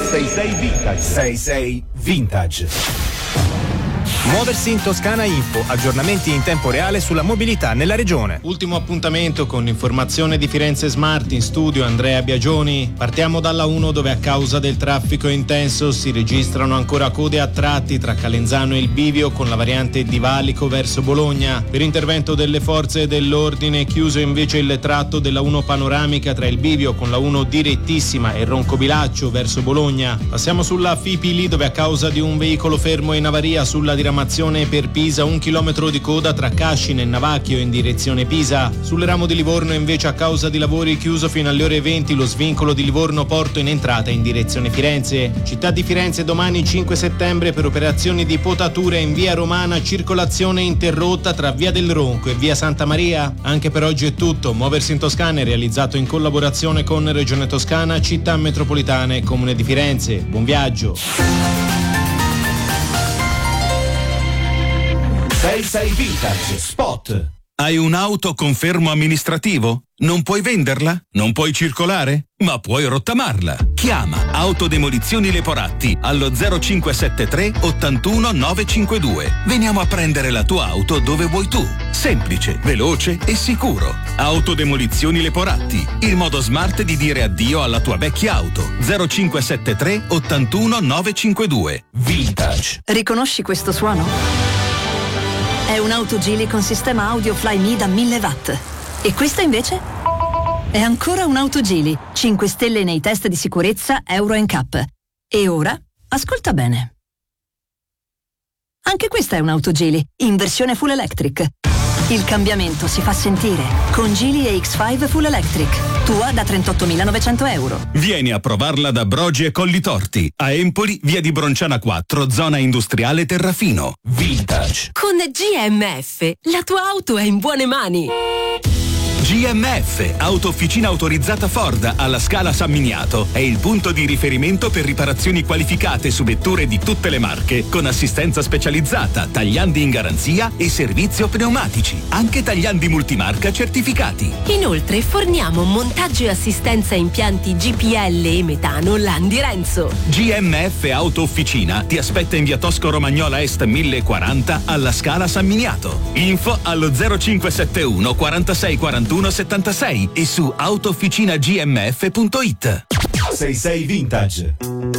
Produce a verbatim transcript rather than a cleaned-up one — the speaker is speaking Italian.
sei sei Vintage. sei sei Vintage. Muoversi in Toscana Info, aggiornamenti in tempo reale sulla mobilità nella regione. Ultimo appuntamento con l'informazione di Firenze Smart, in studio Andrea Biagioni. Partiamo dalla uno, dove a causa del traffico intenso si registrano ancora code a tratti tra Calenzano e il Bivio con la variante di Valico verso Bologna. Per intervento delle forze dell'ordine chiuso invece il tratto della uno panoramica tra il Bivio con la uno direttissima e Roncobilaccio verso Bologna. Passiamo sulla Fipili, dove a causa di un veicolo fermo in avaria sulla diramazione per Pisa un chilometro di coda tra Cascine e Navacchio in direzione Pisa. Sul ramo di Livorno invece a causa di lavori chiuso fino alle ore venti lo svincolo di Livorno Porto in entrata in direzione Firenze. Città di Firenze domani cinque settembre per operazioni di potatura in via Romana, circolazione interrotta tra via del Ronco e via Santa Maria. Anche per oggi è tutto. Muoversi in Toscana è realizzato in collaborazione con Regione Toscana, Città Metropolitana e Comune di Firenze. Buon viaggio. sei sei Vintage Spot. Hai un'auto con fermo amministrativo? Non puoi venderla? Non puoi circolare? Ma puoi rottamarla. Chiama Autodemolizioni Leporatti allo zero cinque sette tre ottantuno novecentocinquantadue. Veniamo a prendere la tua auto dove vuoi tu. Semplice, veloce e sicuro. Autodemolizioni Leporatti, il modo smart di dire addio alla tua vecchia auto. zero cinque sette tre ottantuno novecentocinquantadue. Vintage. Riconosci questo suono? È un'auto Geely con sistema audio Flyme da mille watt. E questa invece? È ancora un'auto Geely, cinque stelle nei test di sicurezza Euro N C A P. E ora, ascolta bene. Anche questa è un'auto Geely, in versione full electric. Il cambiamento si fa sentire con Geely E X cinque Full Electric, tua da trentottomilanovecento euro. Vieni a provarla da Brogi e Colli Torti, a Empoli, via di Bronciana quattro, zona industriale Terrafino. Vintage. Con G M F, la tua auto è in buone mani. G M F, autofficina autorizzata Ford alla Scala San Miniato, è il punto di riferimento per riparazioni qualificate su vetture di tutte le marche, con assistenza specializzata, tagliandi in garanzia e servizio pneumatici, anche tagliandi multimarca certificati. Inoltre forniamo montaggio e assistenza a impianti G P L e metano Landi Renzo. G M F Autofficina ti aspetta in via Tosco Romagnola Est mille quaranta alla Scala San Miniato. Info allo zero cinque sette uno quarantasei quarantuno settantasei e su autofficinagmf punto it. sei sei Vintage.